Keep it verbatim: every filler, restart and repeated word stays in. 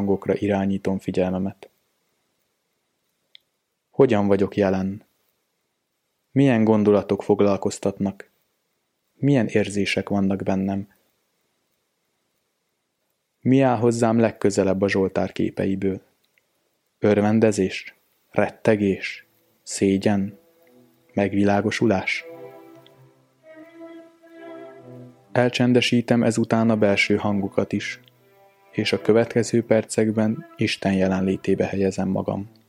hangokra irányítom figyelmemet. Hogyan vagyok jelen? Milyen gondolatok foglalkoztatnak? Milyen érzések vannak bennem? Mi áll hozzám legközelebb a Zsoltár képeiből? Örvendezés? Rettegés? Szégyen? Megvilágosulás? Elcsendesítem ezután a belső hangokat is, és a következő percekben Isten jelenlétébe helyezem magam.